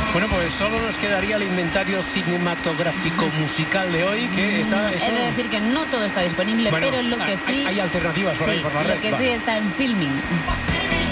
Bueno, pues solo nos quedaría el inventario cinematográfico musical de hoy, que está... He de decir que no todo está disponible, Bueno, pero lo que sí... hay alternativas por ahí, por la red. Lo que sí está en Filmin.